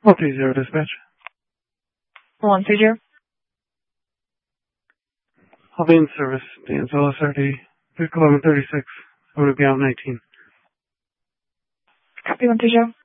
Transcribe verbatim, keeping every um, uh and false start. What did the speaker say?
Multi-zero dispatch. one three zero. I'll be in service. Danville S R D. Vehicle eleven thirty-six. I'm going to be out nineteen. Copy one three zero.